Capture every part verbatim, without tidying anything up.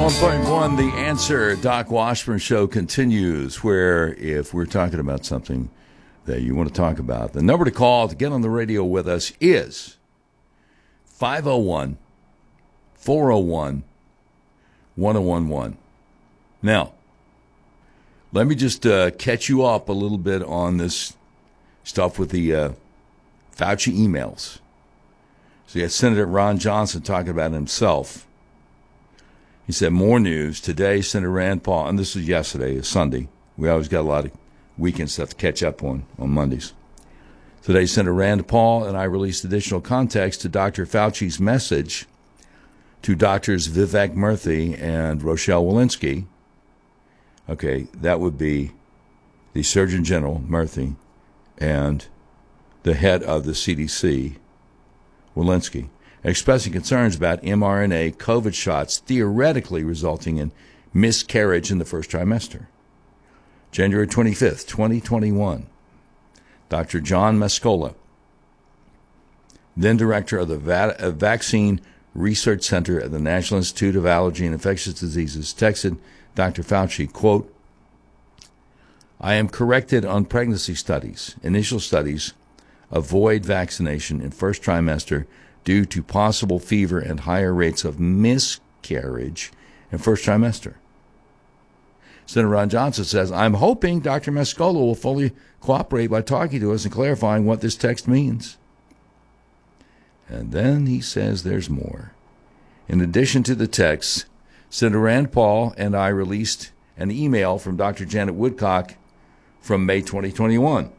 one point one, The Answer. Doc Washburn Show continues, where if we're talking about something that you want to talk about, the number to call to get on the radio with us is five oh one, four oh one, one oh one one. Now, let me just uh, catch you up a little bit on this stuff with the uh, Fauci emails. So you had Senator Ron Johnson talking about himself. He said, more news. Today, Senator Rand Paul, and this was yesterday, Sunday. We always got a lot of weekend stuff to catch up on on Mondays. Today, Senator Rand Paul and I released additional context to Doctor Fauci's message to Doctors Vivek Murthy and Rochelle Walensky. Okay, that would be the Surgeon General, Murthy, and the head of the C D C, Walensky, expressing concerns about mRNA COVID shots theoretically resulting in miscarriage in the first trimester. January twenty-fifth, twenty twenty-one, Doctor John Mascola, then director of the Va- Vaccine Research Center at the National Institute of Allergy and Infectious Diseases, texted Doctor Fauci, quote, I am corrected on pregnancy studies. Initial studies avoid vaccination in first trimester due to possible fever and higher rates of miscarriage in first trimester. Senator Ron Johnson says, I'm hoping Doctor Mascola will fully cooperate by talking to us and clarifying what this text means. And then he says there's more. In addition to the text, Senator Rand Paul and I released an email from Doctor Janet Woodcock from May twenty twenty-one.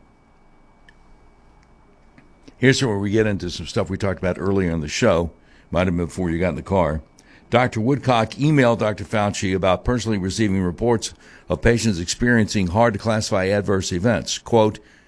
Here's where we get into some stuff we talked about earlier in the show. Might have been before you got in the car. Doctor Woodcock emailed Doctor Fauci about personally receiving reports of patients experiencing hard-to-classify adverse events. Quote,